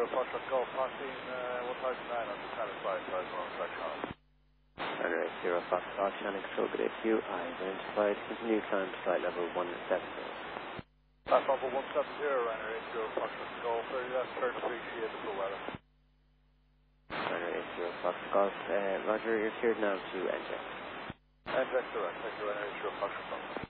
Foxtrot Golf, passing 1009 on the satisfied, so I was on track home. Runway 0 Foxtrot, Shannon Control, good day to you. I identified, continue climb to flight level 170. Platform 170, runway 80 Foxtrot Golf, 30 left, turn appreciate the full weather. Runway 80 Foxtrot Golf, Roger, you're cleared now to NJAX. NJAX direct, thank you, runway 80 Foxtrot Golf.